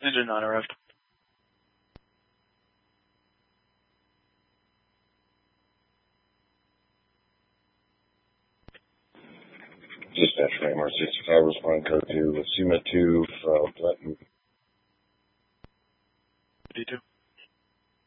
Engine 9 arrived. Dispatch Framework 65, respond code to SEMA 2 from Clinton. D2.